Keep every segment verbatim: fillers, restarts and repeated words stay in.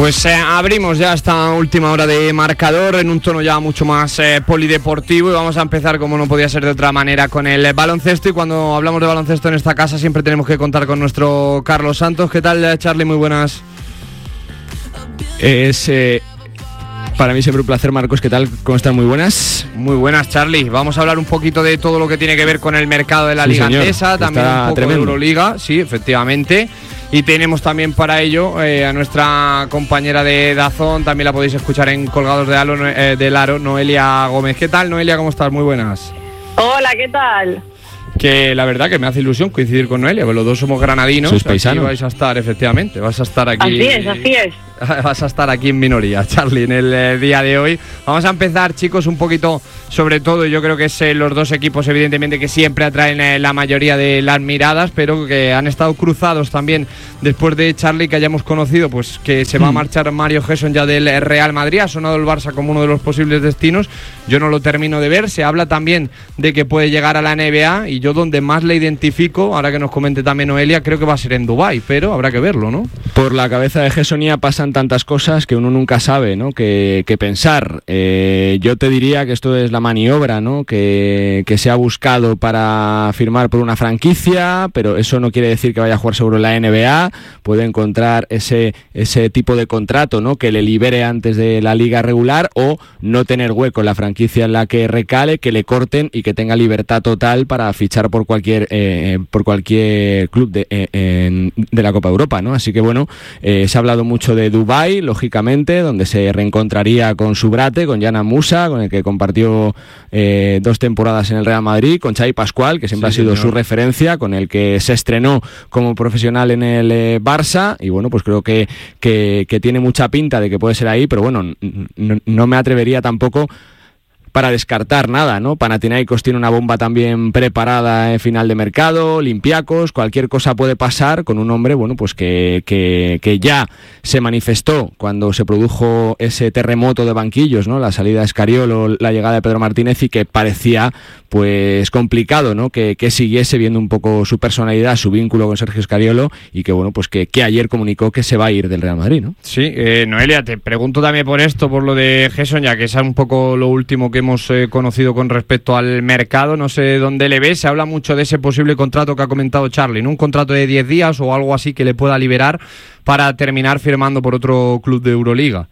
Pues eh, abrimos ya esta última hora de marcador en un tono ya mucho más eh, polideportivo y vamos a empezar, como no podía ser de otra manera, con el baloncesto. Y cuando hablamos de baloncesto en esta casa siempre tenemos que contar con nuestro Carlos Santos. ¿Qué tal, Charlie? Muy buenas. Es eh, para mí siempre un placer, Marcos. ¿Qué tal? ¿Cómo están? Muy buenas. Muy buenas, Charlie. Vamos a hablar un poquito de todo lo que tiene que ver con el mercado de la sí, Liga señor. Endesa, también Está un poco tremendo. de Euroliga, sí, efectivamente. Y tenemos también para ello eh, a nuestra compañera de Dazón, también la podéis escuchar en Colgados de Aro, eh, del Aro, Noelia Gómez. ¿Qué tal, Noelia? ¿Cómo estás? Muy buenas. Hola, ¿qué tal? Que la verdad que me hace ilusión coincidir con Noelia, porque los dos somos granadinos. Sois paisanos. Aquí vais a estar, efectivamente, vas a estar aquí. Así es, así es. Vas a estar aquí en minoría, Charlie, en el eh, día de hoy. Vamos a empezar, chicos, un poquito, sobre todo, yo creo que es eh, los dos equipos, evidentemente, que siempre atraen eh, la mayoría de las miradas, pero que han estado cruzados también después de Charlie, que hayamos conocido, pues que se va a marchar Mario Gesson ya del Real Madrid. Ha sonado el Barça como uno de los posibles destinos. Yo no lo termino de ver. Se habla también de que puede llegar a la N B A, y yo donde más le identifico, ahora que nos comente también Noelia, creo que va a ser en Dubái, pero habrá que verlo, ¿no? Por la cabeza de Gessonía pasan tantas cosas que uno nunca sabe, ¿no? que, que pensar. Eh, yo te diría que esto es la maniobra, ¿no? que, que se ha buscado para firmar por una franquicia, pero eso no quiere decir que vaya a jugar seguro en la N B A. Puede encontrar ese, ese tipo de contrato, ¿no? que le libere antes de la liga regular, o no tener hueco en la franquicia en la que recale, que le corten y que tenga libertad total para fichar por cualquier eh, por cualquier club de, eh, en, de la Copa Europa, ¿no? Así que bueno, eh, se ha hablado mucho de Dubái, lógicamente, donde se reencontraría con su brate, con Yana Musa, con el que compartió eh, dos temporadas en el Real Madrid, con Xavi Pascual, que siempre sí, ha sido señor. su referencia, con el que se estrenó como profesional en el eh, Barça, y bueno, pues creo que, que, que tiene mucha pinta de que puede ser ahí, pero bueno, no, no me atrevería tampoco para descartar nada, ¿no? Panathinaikos tiene una bomba también preparada en final de mercado, Olympiacos, cualquier cosa puede pasar con un hombre, bueno, pues que, que, que ya se manifestó cuando se produjo ese terremoto de banquillos, ¿no? La salida de Escariolo, la llegada de Pedro Martínez, y que parecía pues complicado, ¿no? Que, que siguiese viendo un poco su personalidad, su vínculo con Sergio Escariolo, y que bueno, pues que, que ayer comunicó que se va a ir del Real Madrid, ¿no? Sí, eh, Noelia, te pregunto también por esto, por lo de Gesson, ya que es un poco lo último que hemos eh, conocido con respecto al mercado. No sé dónde le ves. Se habla mucho de ese posible contrato que ha comentado Charlie, ¿no? Un contrato de diez días o algo así que le pueda liberar para terminar firmando por otro club de Euroliga.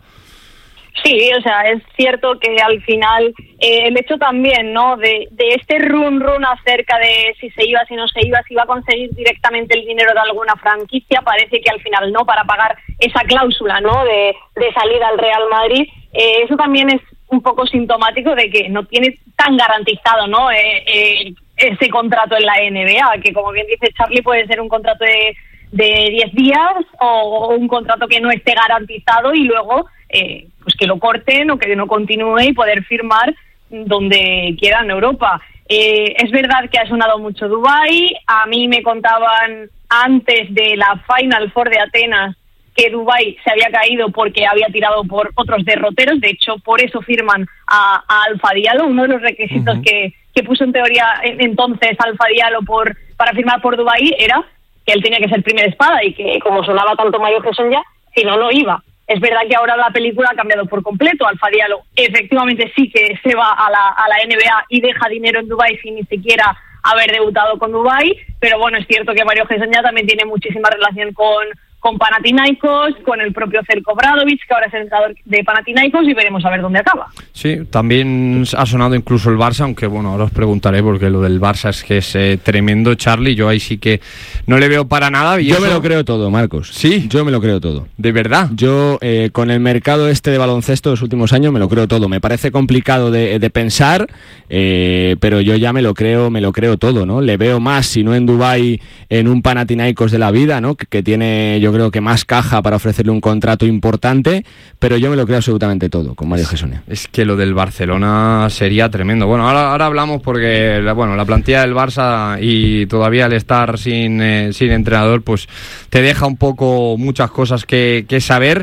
Sí, o sea, es cierto que al final eh, el hecho también, ¿no? De, de este run run acerca de si se iba, si no se iba, si iba a conseguir directamente el dinero de alguna franquicia, parece que al final no, para pagar esa cláusula, ¿no? De, de salida al Real Madrid. Eh, eso también es un poco sintomático de que no tiene tan garantizado, ¿no? Eh, eh, ese contrato en la N B A, que como bien dice Charlie, puede ser un contrato de de diez días o un contrato que no esté garantizado y luego eh, pues que lo corten o que no continúe y poder firmar donde quiera en Europa. Eh, es verdad que ha sonado mucho Dubái. A mí me contaban antes de la Final Four de Atenas que Dubái se había caído porque había tirado por otros derroteros. De hecho, por eso firman a, a Alfa Diallo. Uno de los requisitos uh-huh. que, que puso en teoría entonces Alfa Diallo por, para firmar por Dubái era que él tenía que ser primera espada y que, como sonaba tanto Mario Gesson ya, si no, no iba. Es verdad que ahora la película ha cambiado por completo. Alfa Diallo efectivamente sí que se va a la, a la N B A y deja dinero en Dubái sin ni siquiera haber debutado con Dubái, pero bueno, es cierto que Mario Gesson ya también tiene muchísima relación con, con Panathinaikos, con el propio Zeljko Obradović, que ahora es el entrenador de Panathinaikos, y veremos a ver dónde acaba. Sí, también ha sonado incluso el Barça, aunque bueno, ahora os preguntaré porque lo del Barça es que es eh, tremendo, Charlie. Yo ahí sí que no le veo para nada. Y yo eso... me lo creo todo, Marcos. Sí, yo me lo creo todo. ¿De verdad? Yo eh, con el mercado este de baloncesto de los últimos años me lo creo todo. Me parece complicado de, de pensar, eh, pero yo ya me lo creo, me lo creo todo, ¿no? Le veo más, si no en Dubái, en un Panathinaikos de la vida, ¿no? Que, que tiene, yo creo que más caja para ofrecerle un contrato importante, pero yo me lo creo absolutamente todo con Mario Gesson. Es que lo del Barcelona sería tremendo. Bueno, ahora, ahora hablamos porque la, bueno, la plantilla del Barça y todavía al estar sin, eh, sin entrenador, pues te deja un poco muchas cosas que, que saber.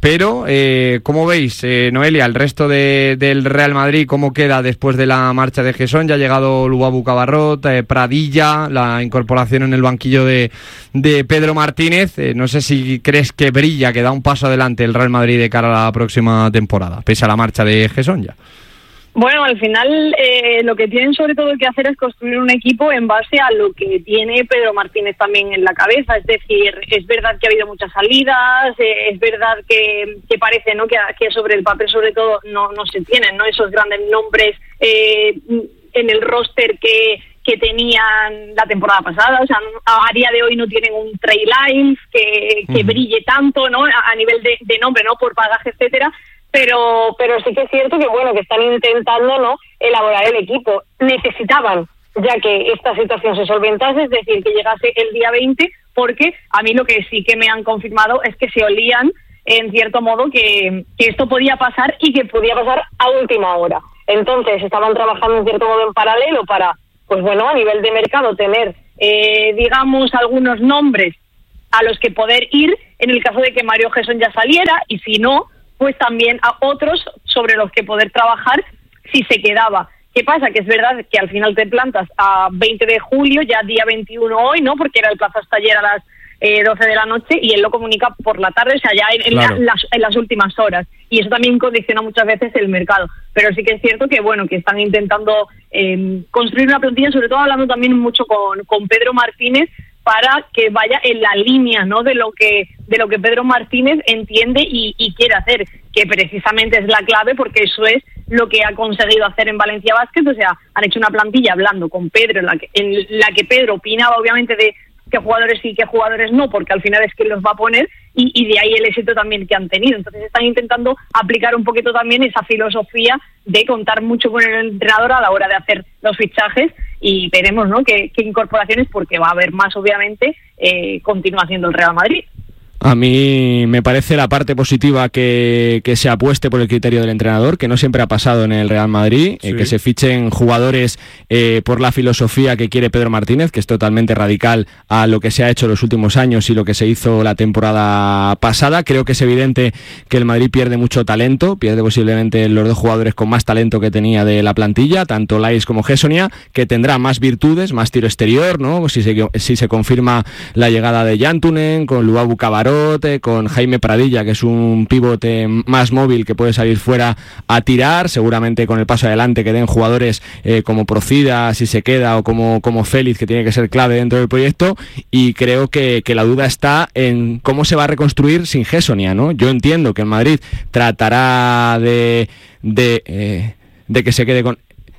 Pero, eh, ¿cómo veis, eh, Noelia, el resto de, del Real Madrid, cómo queda después de la marcha de Gesson? Ya ha llegado Lubabu Cabarrot, eh, Pradilla, la incorporación en el banquillo de, de Pedro Martínez. Eh, no sé si crees que brilla, que da un paso adelante el Real Madrid de cara a la próxima temporada, pese a la marcha de Gesson ya. Bueno, al final eh, lo que tienen sobre todo que hacer es construir un equipo en base a lo que tiene Pedro Martínez también en la cabeza. Es decir, es verdad que ha habido muchas salidas, eh, es verdad que, que parece, ¿no?, que, que sobre el papel sobre todo no, no se tienen, ¿no?, esos grandes nombres eh, en el roster que, que tenían la temporada pasada. O sea, a día de hoy no tienen un Trey Lyles que, que uh-huh. brille tanto, ¿no?, a, a nivel de, de nombre, ¿no?, por bagaje, etcétera. Pero pero sí que es cierto que, bueno, que están intentando, ¿no?, elaborar el equipo. Necesitaban ya que esta situación se solventase, es decir, que llegase el día veinte, porque a mí lo que sí que me han confirmado es que se olían, en cierto modo, que, que esto podía pasar y que podía pasar a última hora. Entonces estaban trabajando, en cierto modo, en paralelo para, pues bueno, a nivel de mercado, tener, eh, digamos, algunos nombres a los que poder ir en el caso de que Mario Gesson ya saliera, y si no, pues también a otros sobre los que poder trabajar si se quedaba. ¿Qué pasa? Que es verdad que al final te plantas a veinte de julio, ya día veintiuno hoy, ¿no?, porque era el plazo hasta ayer a las eh, doce de la noche, y él lo comunica por la tarde, o sea, ya en, claro. en, la, las, en las últimas horas. Y eso también condiciona muchas veces el mercado. Pero sí que es cierto que, bueno, que están intentando eh, construir una plantilla, sobre todo hablando también mucho con, con Pedro Martínez, para que vaya en la línea, ¿no?, de lo que de lo que Pedro Martínez entiende y, y quiere hacer, que precisamente es la clave, porque eso es lo que ha conseguido hacer en Valencia Basket. O sea, han hecho una plantilla hablando con Pedro, en la que, en la que Pedro opinaba obviamente de qué jugadores sí y qué jugadores no, porque al final es que los va a poner, y, y de ahí el éxito también que han tenido. Entonces están intentando aplicar un poquito también esa filosofía de contar mucho con el entrenador a la hora de hacer los fichajes, y veremos, ¿no?, qué, qué incorporaciones, porque va a haber más, obviamente, eh, continúa siendo el Real Madrid. A mí me parece la parte positiva que, que se apueste por el criterio del entrenador, que no siempre ha pasado en el Real Madrid, sí. eh, que se fichen jugadores eh, por la filosofía que quiere Pedro Martínez, que es totalmente radical a lo que se ha hecho en los últimos años y lo que se hizo la temporada pasada. Creo que es evidente que el Madrid pierde mucho talento, pierde posiblemente los dos jugadores con más talento que tenía de la plantilla, tanto Lyles como Gessonia, que tendrá más virtudes, más tiro exterior, ¿no?, si se, si se confirma la llegada de Jantunen, con Lubabu Cabarrot, con Jaime Pradilla, que es un pivote más móvil que puede salir fuera a tirar, seguramente con el paso adelante que den jugadores eh, como Procida, si se queda, o como, como Félix, que tiene que ser clave dentro del proyecto. Y creo que, que la duda está en cómo se va a reconstruir sin Gessonia, ¿no? Yo entiendo que el Madrid tratará de de, eh, de que se quede con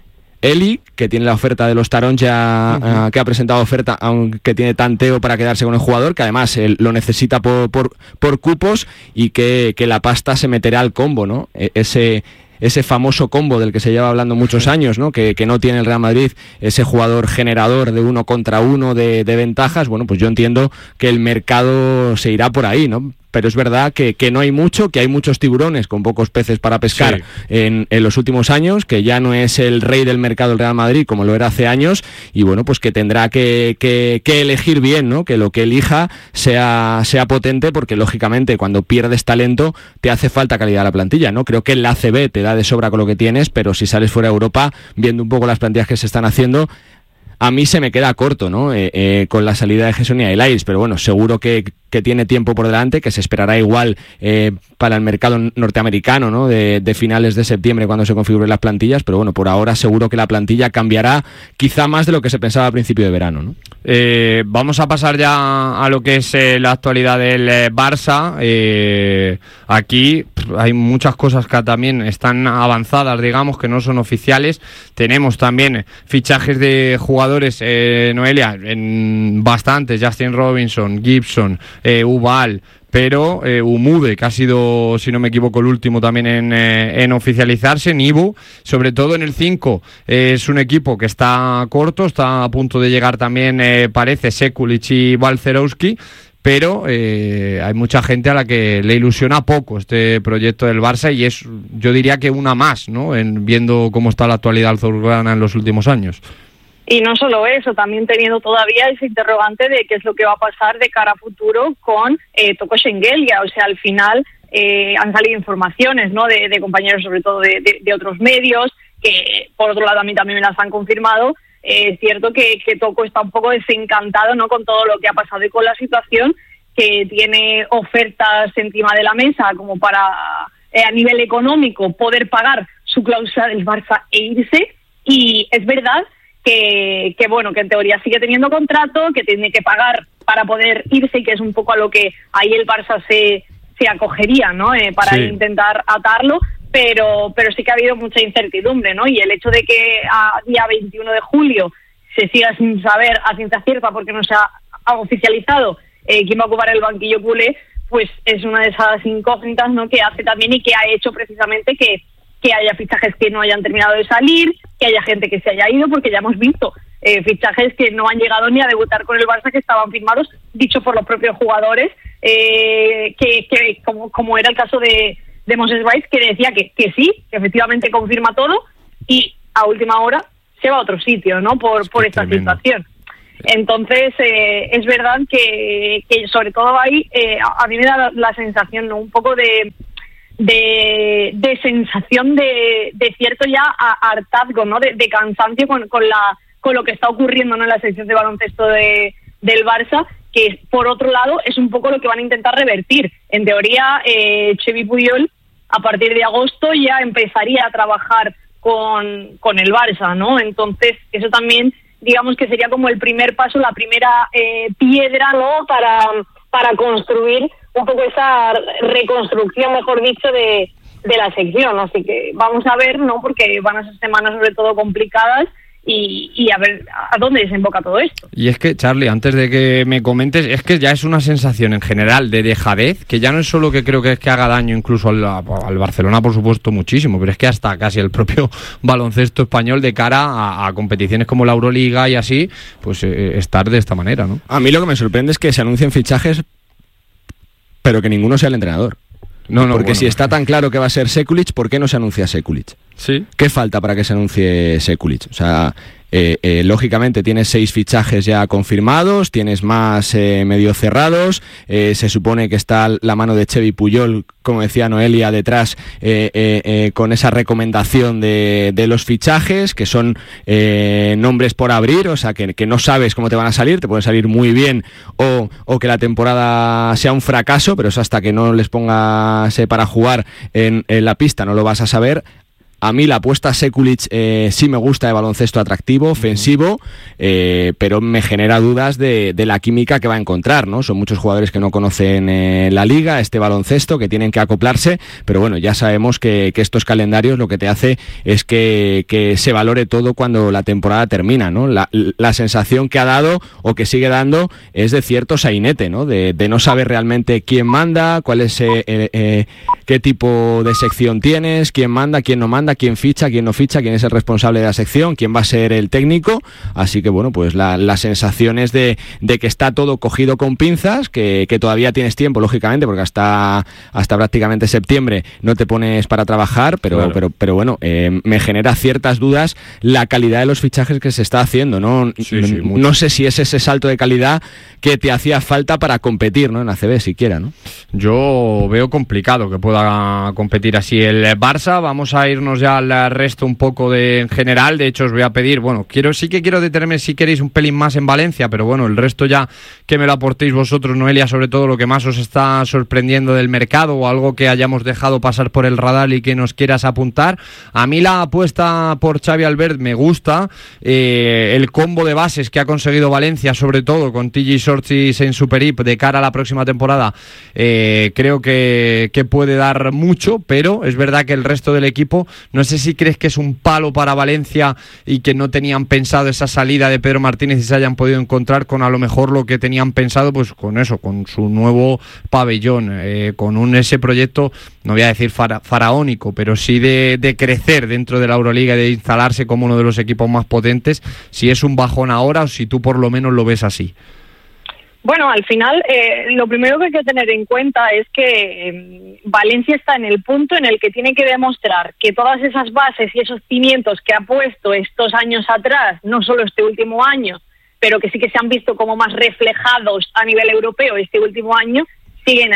Eli, que tiene la oferta de los Taronja, uh-huh. uh, que ha presentado oferta, aunque tiene tanteo para quedarse con el jugador, que además él lo necesita por, por, por cupos, y que, que la pasta se meterá al combo, ¿no? E- ese ese famoso combo del que se lleva hablando muchos años, ¿no?, que, que no tiene el Real Madrid, ese jugador generador de uno contra uno de, de ventajas. Bueno, pues yo entiendo que el mercado se irá por ahí, ¿no? Pero es verdad que, que no hay mucho, que hay muchos tiburones con pocos peces para pescar, sí. en, en los últimos años, que ya no es el rey del mercado el Real Madrid como lo era hace años, y bueno, pues que tendrá que, que, que elegir bien, ¿no?, que lo que elija sea, sea potente, porque lógicamente cuando pierdes talento te hace falta calidad a la plantilla, ¿no? Creo que el A C B te da de sobra con lo que tienes, pero si sales fuera de Europa, viendo un poco las plantillas que se están haciendo, a mí se me queda corto, ¿no?, eh, eh, con la salida de Gessonia y Lyles, pero bueno, seguro que, que tiene tiempo por delante, que se esperará igual eh, para el mercado norteamericano, ¿no?, de, de finales de septiembre, cuando se configuren las plantillas. Pero bueno, por ahora seguro que la plantilla cambiará quizá más de lo que se pensaba a principio de verano, ¿no? Eh, vamos a pasar ya a lo que es eh, la actualidad del eh, Barça. Eh, aquí pff, hay muchas cosas que también están avanzadas, digamos, que no son oficiales. Tenemos también fichajes de jugadores, eh, Noelia, en bastantes: Justin Robinson, Gibson, eh, Ubal, pero eh, Umude, que ha sido, si no me equivoco, el último también en, eh, en oficializarse. Nibu, sobre todo en el cinco, eh, es un equipo que está corto, está a punto de llegar también, eh, parece, Sekulic y Balcerowski, pero eh, hay mucha gente a la que le ilusiona poco este proyecto del Barça, y es, yo diría que una más, ¿no?, en, viendo cómo está la actualidad azulgrana en los últimos años. Y no solo eso, también teniendo todavía ese interrogante de qué es lo que va a pasar de cara a futuro con eh, Toko Shengelia. O sea, al final eh, han salido informaciones, ¿no? De, de compañeros, sobre todo de, de, de otros medios, que por otro lado a mí también me las han confirmado. Eh, es cierto que, que Toko está un poco desencantado, ¿no? Con todo lo que ha pasado y con la situación, que tiene ofertas encima de la mesa como para, eh, a nivel económico, poder pagar su cláusula del Barça e irse. Y es verdad que, que, bueno, que en teoría sigue teniendo contrato, que tiene que pagar para poder irse, y que es un poco a lo que ahí el Barça se, se acogería, ¿no? Eh, para sí. intentar atarlo, pero, pero sí que ha habido mucha incertidumbre, ¿no? Y el hecho de que a día veintiuno de julio se siga sin saber a ciencia cierta, porque no se ha, ha oficializado Eh, quién va a ocupar el banquillo culé, pues es una de esas incógnitas, ¿no? Que hace también y que ha hecho precisamente que, que haya fichajes que no hayan terminado de salir, que haya gente que se haya ido, porque ya hemos visto eh, fichajes que no han llegado ni a debutar con el Barça, que estaban firmados, dicho por los propios jugadores, eh, que, que como, como era el caso de, de Moses Rice, que decía que, que sí, que efectivamente confirma todo, y a última hora se va a otro sitio, ¿no? Por, es por esta tremendo. situación. Entonces, eh, es verdad que, que sobre todo ahí, eh, a, a mí me da la, la sensación, ¿no? Un poco de de, de sensación de, de cierto ya hartazgo, ¿no? De, de cansancio con, con la con lo que está ocurriendo, ¿no? En la sección de baloncesto de, del Barça, que por otro lado es un poco lo que van a intentar revertir. En teoría, eh, Xavi Puyol a partir de agosto ya empezaría a trabajar con, con el Barça, ¿no? Entonces, eso también, digamos que sería como el primer paso, la primera eh, piedra, ¿no? Para, para construir un poco esa reconstrucción, mejor dicho, de, de la sección. Así que vamos a ver, ¿no? Porque van a ser semanas sobre todo complicadas. Y, y a ver a dónde desemboca todo esto. Y es que, Charly, antes de que me comentes, es que ya es una sensación en general de dejadez, que ya no es solo que creo que es que haga daño incluso al, al Barcelona, por supuesto, muchísimo, pero es que hasta casi el propio baloncesto español de cara a, a competiciones como la Euroliga y así, pues eh, estar de esta manera, ¿no? A mí lo que me sorprende es que se anuncien fichajes, pero que ninguno sea el entrenador. No, no, porque bueno, si está tan claro que va a ser Sekulic, ¿por qué no se anuncia Sekulic? Sí. ¿Qué falta para que se anuncie Sekulic? O sea, eh, eh, lógicamente tienes seis fichajes ya confirmados, tienes más eh, medio cerrados, eh, se supone que está la mano de Xavi Puyol, como decía Noelia, detrás eh, eh, eh, con esa recomendación de, de los fichajes, que son eh, nombres por abrir, o sea, que, que no sabes cómo te van a salir, te pueden salir muy bien o, o que la temporada sea un fracaso, pero eso hasta que no les pongas eh, para jugar en, en la pista no lo vas a saber. A mí la apuesta Sekulic eh, sí me gusta, de baloncesto atractivo, ofensivo, eh, pero me genera dudas de, de la química que va a encontrar, ¿no? Son muchos jugadores que no conocen eh, la liga, este baloncesto, que tienen que acoplarse, pero bueno, ya sabemos que, que estos calendarios lo que te hace es que, que se valore todo cuando la temporada termina, ¿no? La, la sensación que ha dado o que sigue dando es de cierto sainete, ¿no? De, de no saber realmente quién manda, cuál es eh, eh, qué tipo de sección tienes, quién manda, quién no manda, quién ficha, quién no ficha, quién es el responsable de la sección, quién va a ser el técnico. Así que bueno, pues la, la sensación es de, de que está todo cogido con pinzas, que, que todavía tienes tiempo, lógicamente, porque hasta hasta prácticamente septiembre no te pones para trabajar, pero claro. pero, pero bueno, eh, me genera ciertas dudas la calidad de los fichajes que se está haciendo, ¿no? Sí, sí, no sé si es ese salto de calidad que te hacía falta para competir, ¿no? En A C B siquiera, ¿no? Yo veo complicado que pueda competir así el Barça. Vamos a irnos ya al resto un poco de en general. De hecho, os voy a pedir, bueno, quiero sí que quiero detenerme si queréis un pelín más en Valencia, pero bueno, el resto ya que me lo aportéis vosotros, Noelia, sobre todo lo que más os está sorprendiendo del mercado o algo que hayamos dejado pasar por el radar y que nos quieras apuntar. A mí la apuesta por Xavi Albert me gusta, eh, el combo de bases que ha conseguido Valencia, sobre todo con T J Shorts y Saint Superip de cara a la próxima temporada, eh, creo que, que puede dar mucho, pero es verdad que el resto del equipo, no sé si crees que es un palo para Valencia y que no tenían pensado esa salida de Pedro Martínez y se hayan podido encontrar con a lo mejor lo que tenían pensado, pues con eso, con su nuevo pabellón, eh, con un ese proyecto, no voy a decir fara, faraónico, pero sí de, de crecer dentro de la Euroliga y de instalarse como uno de los equipos más potentes, si es un bajón ahora o si tú por lo menos lo ves así. Bueno, al final, eh, lo primero que hay que tener en cuenta es que eh, Valencia está en el punto en el que tiene que demostrar que todas esas bases y esos cimientos que ha puesto estos años atrás, no solo este último año, pero que sí que se han visto como más reflejados a nivel europeo este último año, siguen ahí.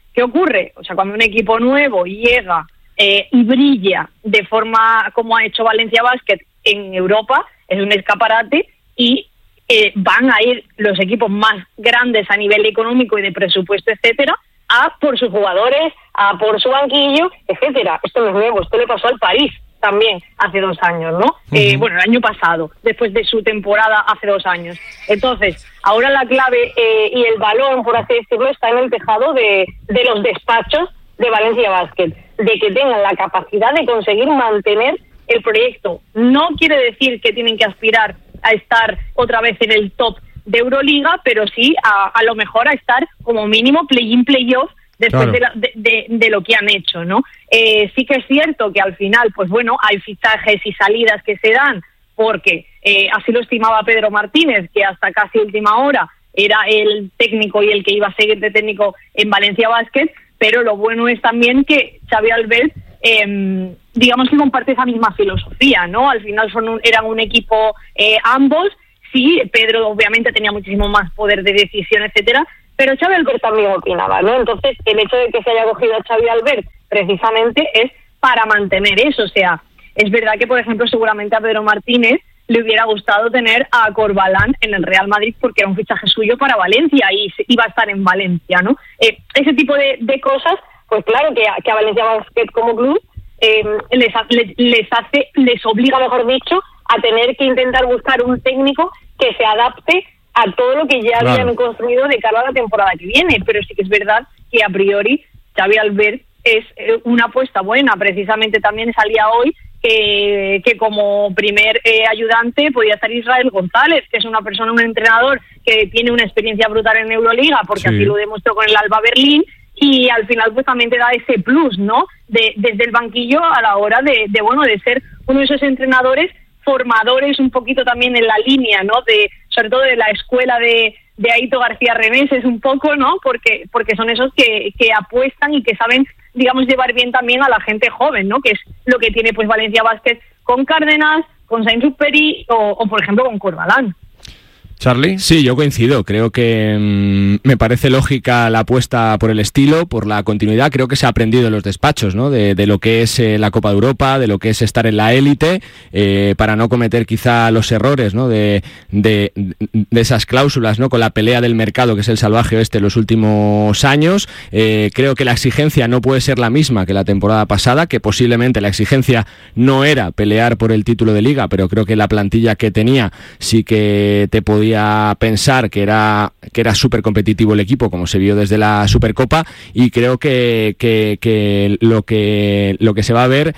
¿Qué ocurre? O sea, cuando un equipo nuevo llega eh, y brilla de forma como ha hecho Valencia Basket en Europa, es un escaparate y eh, van a ir los equipos más grandes a nivel económico y de presupuesto, etcétera, a por sus jugadores, a por su banquillo, etcétera. Esto no es nuevo, esto le pasó al París también hace dos años, ¿no? Uh-huh. Eh, bueno, el año pasado, después de su temporada hace dos años. Entonces, ahora la clave eh, y el balón, por así decirlo, está en el tejado de, de los despachos de Valencia Basket, de que tengan la capacidad de conseguir mantener el proyecto. No quiere decir que tienen que aspirar a estar otra vez en el top de Euroliga, pero sí a, a lo mejor a estar como mínimo play-in, play-off después claro. de, la, de, de, de lo que han hecho, ¿no? Eh, sí que es cierto que al final, pues bueno, hay fichajes y salidas que se dan, porque eh, así lo estimaba Pedro Martínez, que hasta casi última hora era el técnico y el que iba a seguir de técnico en Valencia Basket, pero lo bueno es también que Xavi Albert, eh, digamos que comparte esa misma filosofía, ¿no? Al final son un, eran un equipo eh, ambos. Sí, Pedro obviamente tenía muchísimo más poder de decisión, etcétera, pero Xavi Albert también opinaba, ¿no? Entonces, el hecho de que se haya cogido a Xavi Albert precisamente es para mantener eso. O sea, es verdad que, por ejemplo, seguramente a Pedro Martínez le hubiera gustado tener a Corbalán en el Real Madrid porque era un fichaje suyo para Valencia y iba a estar en Valencia, ¿no? Eh, ese tipo de, de cosas, pues claro, que a, que a Valencia Basket como club eh, les, les, les hace, les obliga, mejor dicho, a tener que intentar buscar un técnico que se adapte a todo lo que ya claro. habían construido de cara a la temporada que viene. Pero sí que es verdad que a priori Xavi Albert es una apuesta buena. Precisamente también salía hoy que, que como primer eh, ayudante podía estar Israel González, que es una persona, un entrenador que tiene una experiencia brutal en Euroliga, porque sí. así lo demostró con el Alba Berlín, y al final pues también te da ese plus, ¿no? De, desde el banquillo a la hora de, de, bueno, de ser uno de esos entrenadores formadores un poquito también en la línea, ¿no? De, sobre todo de la escuela de, de Aito García Reneses un poco, ¿no? Porque, porque son esos que, que apuestan y que saben, digamos, llevar bien también a la gente joven, ¿no? Que es lo que tiene pues Valencia Basket con Cárdenas, con Sainz-Superi o, o, por ejemplo, con Corbalán. ¿Charlie? Sí, yo coincido. Creo que mmm, me parece lógica la apuesta por el estilo, por la continuidad. Creo que se ha aprendido en los despachos, ¿no? De, de lo que es eh, la Copa de Europa, de lo que es estar en la élite, eh, para no cometer quizá los errores, ¿no? De, de, de esas cláusulas, ¿no? Con la pelea del mercado, que es el salvaje oeste en los últimos años. Eh, creo que la exigencia no puede ser la misma que la temporada pasada, que posiblemente la exigencia no era pelear por el título de liga, pero creo que la plantilla que tenía sí que te podía pensar que era que era súper competitivo el equipo, como se vio desde la Supercopa, y creo que, que, que lo que lo que se va a ver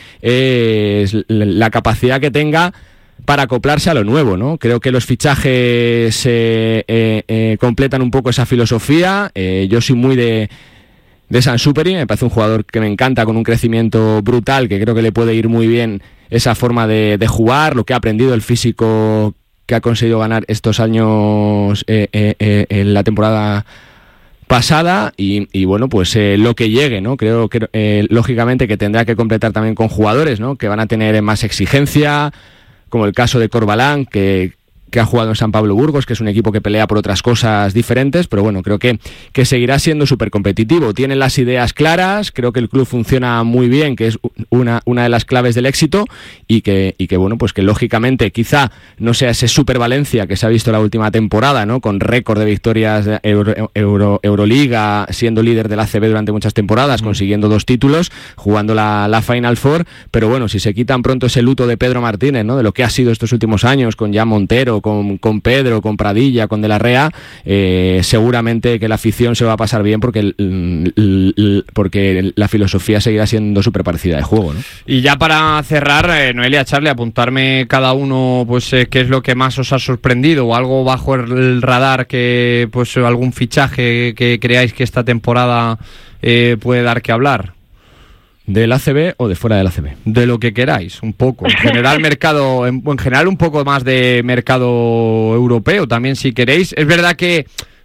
es la capacidad que tenga para acoplarse a lo nuevo, ¿no? Creo que los fichajes eh, eh, eh, completan un poco esa filosofía. Eh, yo soy muy de de Sainz-Superi, me parece un jugador que me encanta, con un crecimiento brutal, que creo que le puede ir muy bien esa forma de, de jugar, lo que ha aprendido, el físico que ha conseguido ganar estos años eh, eh, eh, en la temporada pasada, y, y bueno, pues eh, lo que llegue, ¿no? Creo que eh, lógicamente que tendrá que completar también con jugadores, ¿no? Que van a tener más exigencia, como el caso de Corbalán, que que ha jugado en San Pablo Burgos, que es un equipo que pelea por otras cosas diferentes, pero bueno, creo que, que seguirá siendo súper competitivo. Tienen las ideas claras, creo que el club funciona muy bien, que es una, una de las claves del éxito, y que, y que bueno, pues que lógicamente quizá no sea ese Super Valencia que se ha visto la última temporada, ¿no? Con récord de victorias de Euro, Euro, Euroliga, siendo líder del A C B durante muchas temporadas, mm. consiguiendo dos títulos, jugando la, la Final Four, pero bueno, si se quitan pronto ese luto de Pedro Martínez, ¿no? De lo que ha sido estos últimos años, con Jan Montero, Con, con Pedro, con Pradilla, con De la Rea, eh, seguramente que la afición se va a pasar bien, porque, el, el, el, porque la filosofía seguirá siendo súper parecida de juego, ¿no? Y ya para cerrar, eh, Noelia, Charlie, apuntarme cada uno pues eh, qué es lo que más os ha sorprendido, o algo bajo el radar, que pues algún fichaje que creáis que esta temporada eh, puede dar que hablar. ¿Del A C B o de fuera del A C B? De lo que queráis, un poco. En general, mercado, en, en general un poco más de mercado europeo también, si queréis. Es verdad que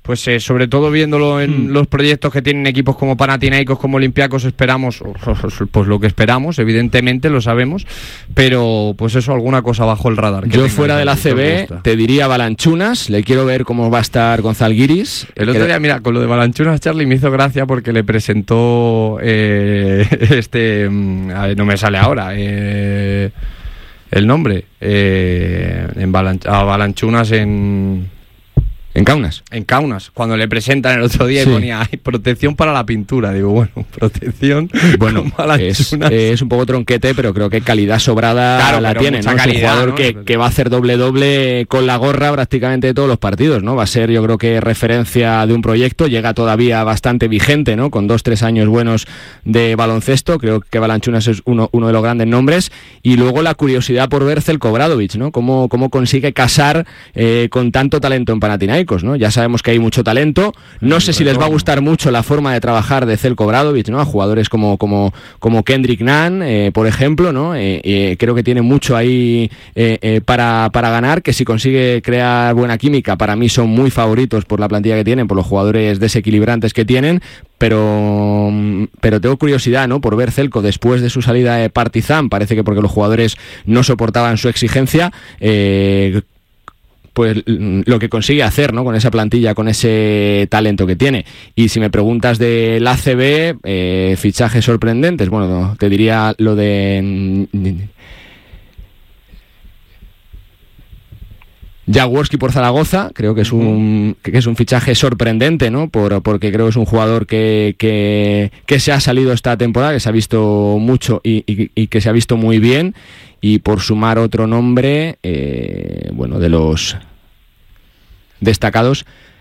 pues eh, sobre todo viéndolo en mm. los proyectos que tienen equipos como Panathinaikos, como Olympiacos, esperamos, pues lo que esperamos, evidentemente lo sabemos, pero pues eso, alguna cosa bajo el radar. Yo fuera del A C B te diría Balanchunas, le quiero ver cómo va a estar con Zalgiris. El otro día, mira, con lo de Balanchunas, Charlie, me hizo gracia porque le presentó eh, este, a ver, no me sale ahora, eh, el nombre, eh, en Balan, a Balanchunas en... En Kaunas. En Kaunas, cuando le presentan el otro día sí. y ponía ay, protección para la pintura. Digo, bueno, protección. Bueno, es, es un poco tronquete, pero creo que calidad sobrada claro, la tiene, ¿no? Calidad, es un jugador ¿no? que, que va a hacer doble doble con la gorra prácticamente de todos los partidos, ¿no? Va a ser, yo creo que referencia de un proyecto, llega todavía bastante vigente, ¿no? Con dos, tres años buenos de baloncesto, creo que Balanchunas es uno, uno de los grandes nombres. Y luego la curiosidad por ver Zeljko Obradović, ¿no? Cómo, cómo consigue casar eh, con tanto talento en Panathinaikos, ¿no? Ya sabemos que hay mucho talento. No sé si les va a gustar mucho la forma de trabajar de Zeljko Obradović, ¿no? A jugadores como como como Kendrick Nunn, eh, por ejemplo, ¿no? Eh, eh, creo que tiene mucho ahí eh, eh, para para ganar. Que si consigue crear buena química, para mí son muy favoritos por la plantilla que tienen, por los jugadores desequilibrantes que tienen. Pero pero tengo curiosidad, ¿no? Por ver Zeljko después de su salida de Partizan. Parece que porque los jugadores no soportaban su exigencia. Eh, pues lo que consigue hacer, ¿no? Con esa plantilla, con ese talento que tiene. Y si me preguntas del A C B, eh, fichajes sorprendentes, bueno, te diría lo de Jaworski por Zaragoza, creo que es un que es un fichaje sorprendente, ¿no? Por, porque creo que es un jugador que, que, que se ha salido esta temporada, que se ha visto mucho y, y, y que se ha visto muy bien. Y por sumar otro nombre, eh, bueno, de los destacados,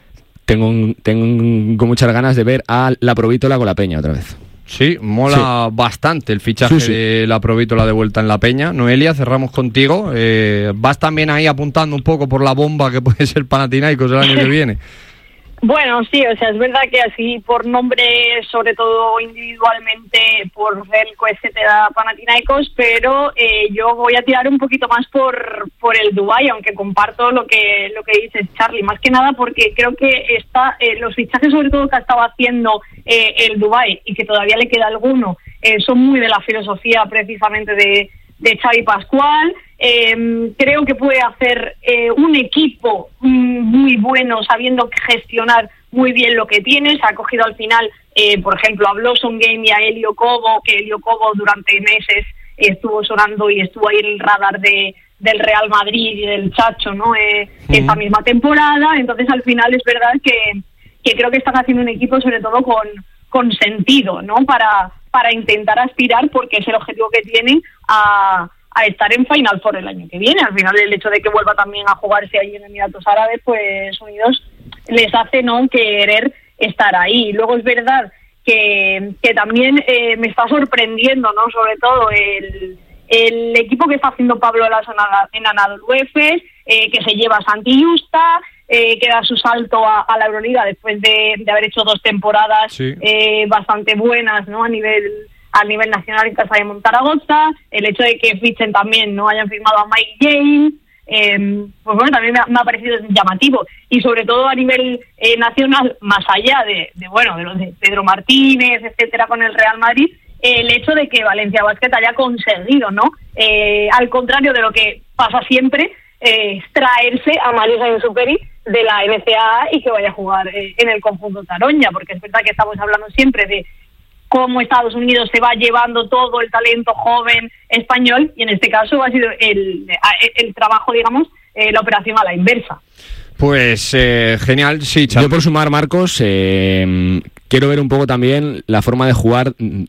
tengo, tengo muchas ganas de ver a la Provítola con la Peña otra vez. Sí, mola sí. bastante el fichaje sí, sí. de la Provítola de vuelta en la Peña. Noelia, cerramos contigo. Eh, vas también ahí apuntando un poco por la bomba que puede ser Panathinaikos el año que viene. Bueno, sí, o sea, es verdad que así por nombre, sobre todo individualmente, por Zeljko, etcétera, Panathinaikos, pero eh, yo voy a tirar un poquito más por por el Dubái, aunque comparto lo que lo que dices, Charlie, más que nada porque creo que está eh, los fichajes, sobre todo que ha estado haciendo eh, el Dubái, y que todavía le queda alguno, eh, son muy de la filosofía precisamente de de Xavi Pascual. Eh, creo que puede hacer eh, un equipo mm, muy bueno, sabiendo gestionar muy bien lo que tiene. Se ha cogido al final, eh, por ejemplo, a Blossom Game y a Elio Cobo, que Elio Cobo durante meses eh, estuvo sonando y estuvo ahí en el radar de del Real Madrid y del Chacho, ¿no? Eh, mm. Esta misma temporada. Entonces, al final es verdad que, que creo que están haciendo un equipo, sobre todo con, con sentido, ¿no? Para para intentar aspirar, porque es el objetivo que tienen, a, a estar en Final Four el año que viene. Al final, el hecho de que vuelva también a jugarse ahí en Emiratos Árabes, pues Unidos les hace no querer estar ahí. Luego es verdad que, que también eh, me está sorprendiendo, ¿no? Sobre todo el, el equipo que está haciendo Pablo Laso en Anadolu Efes, eh, que se lleva a Santi Justa, Eh, que da su salto a, a la Euroliga después de, de haber hecho dos temporadas sí. eh, bastante buenas, ¿no? A nivel a nivel nacional en casa de Monzaragoza. El hecho de que fichen también, no hayan firmado a Mike James, eh, pues bueno, también me ha, me ha parecido llamativo. Y sobre todo a nivel eh, nacional, más allá de, de bueno de los de Pedro Martínez, etcétera, con el Real Madrid, eh, el hecho de que Valencia Basket haya conseguido, ¿no? Eh, al contrario de lo que pasa siempre, eh, extraerse a Marius Ansuperi de la N C A A y que vaya a jugar eh, en el conjunto Taronja, porque es verdad que estamos hablando siempre de cómo Estados Unidos se va llevando todo el talento joven español, y en este caso ha sido el, el, el trabajo, digamos, eh, la operación a la inversa. Pues eh, genial, sí, Charlie. Yo por sumar, Marcos, eh, quiero ver un poco también la forma de jugar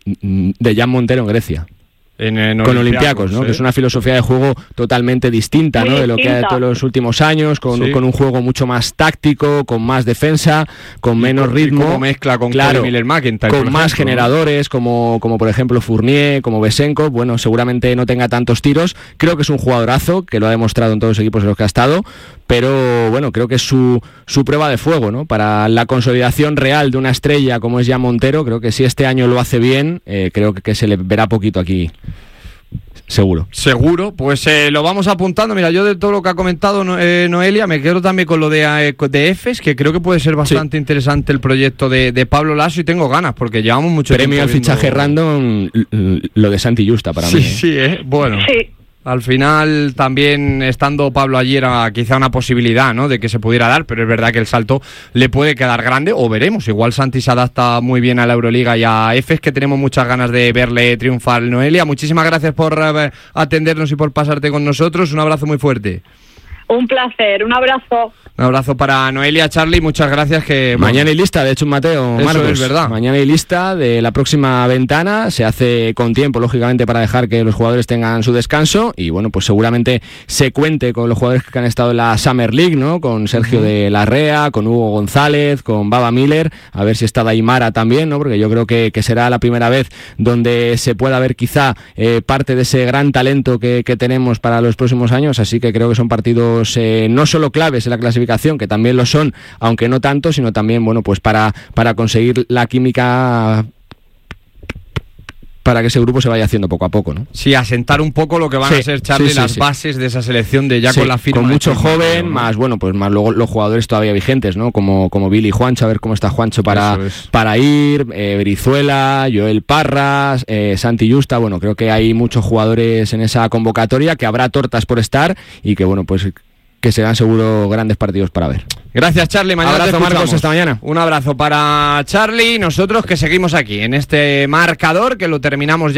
de Jan Montero en Grecia. En, en con Olympiacos, ¿no? ¿Sí? Que es una filosofía de juego totalmente distinta, ¿no? De lo que ha hecho los últimos años, con, sí. con un juego mucho más táctico, con más defensa, con y menos con, ritmo. Como mezcla con claro, Miller McIntyre, con más ejemplo, generadores, ¿no? como, como por ejemplo Fournier, como Besenko. Bueno, seguramente no tenga tantos tiros. Creo que es un jugadorazo, que lo ha demostrado en todos los equipos en los que ha estado. Pero bueno, creo que es su, su prueba de fuego, ¿no? Para la consolidación real de una estrella como es Jan Montero. Creo que si este año lo hace bien, eh, creo que, que se le verá poquito aquí. Seguro. Seguro, pues eh, lo vamos apuntando. Mira, yo de todo lo que ha comentado no, eh, Noelia, me quedo también con lo de, eh, de EFES, que creo que puede ser bastante sí. interesante el proyecto de, de Pablo Lasso, y tengo ganas, porque llevamos mucho Premio tiempo al fichaje viendo... random, lo de Santi Justa para sí, mí. Sí, sí, eh, bueno. Sí. Al final, también estando Pablo allí era quizá una posibilidad, ¿no?, de que se pudiera dar, pero es verdad que el salto le puede quedar grande, o veremos. Igual Santi se adapta muy bien a la Euroliga y a EFES, que tenemos muchas ganas de verle triunfar. Noelia, muchísimas gracias por eh, atendernos y por pasarte con nosotros. Un abrazo muy fuerte. Un placer, un abrazo. Un abrazo para Noelia, Charlie, muchas gracias. Que bueno, mañana hay lista, de hecho, Mateo, eso Marcos, es verdad. Mañana hay lista de la próxima ventana, se hace con tiempo, lógicamente, para dejar que los jugadores tengan su descanso, y bueno, pues seguramente se cuente con los jugadores que han estado en la Summer League, ¿no? Con Sergio uh-huh. de Larrea, con Hugo González, con Baba Miller, a ver si está Daimara también, ¿no? Porque yo creo que, que será la primera vez donde se pueda ver quizá eh, parte de ese gran talento que, que tenemos para los próximos años, así que creo que son partidos Eh, no solo claves en la clasificación, que también lo son, aunque no tanto, sino también, bueno, pues para, para conseguir la química, para que ese grupo se vaya haciendo poco a poco, ¿no? Sí, asentar un poco lo que van sí, a ser, Charlie, sí, sí, las sí. bases de esa selección de ya sí, con la firma. Con mucho de joven, ¿no? más, bueno, pues más luego los jugadores todavía vigentes, ¿no? Como, como Billy Juancho, a ver cómo está Juancho para, para ir, eh, Brizuela, Joel Parras, eh, Santi Justa, bueno, creo que hay muchos jugadores en esa convocatoria, que habrá tortas por estar, y que, bueno, pues que serán seguro grandes partidos para ver. Gracias, Charlie. Mañana abrazo, te Marcos, hasta mañana. Un abrazo para Charlie. Nosotros que seguimos aquí en este marcador, que lo terminamos ya.